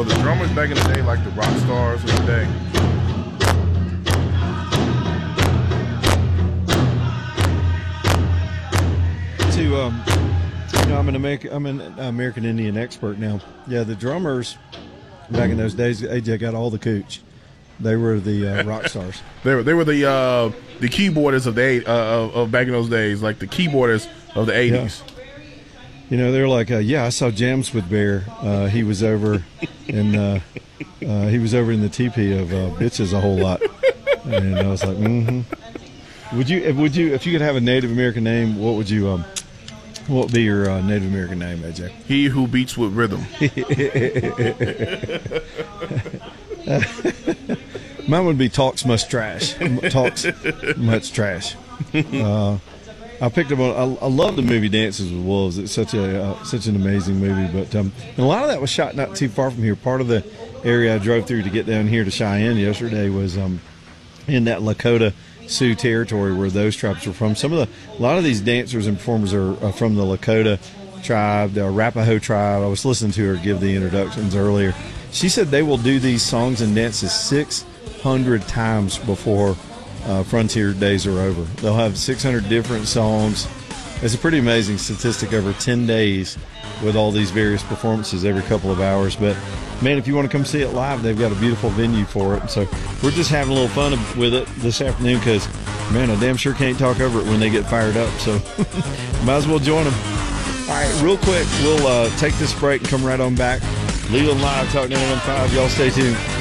Well, the drummers back in the day, like the rock stars of the day. I'm an American Indian expert now. Yeah, the drummers back in those days, AJ got all the cooch. They were the rock stars. They were the keyboarders of back in those days, like the keyboarders of the 80s. Yeah. They're like, I saw Jams with Bear. He was over in he was over in the teepee of Bitches a whole lot, and I was like, Would you if you could have a Native American name, what would be your Native American name, AJ? He who beats with rhythm. Mine would be Talks Much Trash. Talks Much Trash. I picked up on. I love the movie Dances with Wolves. It's such an amazing movie. But and a lot of that was shot not too far from here. Part of the area I drove through to get down here to Cheyenne yesterday was in that Lakota Sioux territory where those tribes were from. A lot of these dancers and performers are from the Lakota tribe, the Arapaho tribe. I was listening to her give the introductions earlier. She said they will do these songs and dances 600 times before Frontier days are over. They'll have 600 different songs. It's a pretty amazing statistic over 10 days with all these various performances every couple of hours. But, man, if you want to come see it live, they've got a beautiful venue for it. So we're just having a little fun with it this afternoon because, man, I damn sure can't talk over it when they get fired up. So might as well join them. All right, real quick, we'll take this break and come right on back. Leland Live, Talk 915. Y'all stay tuned.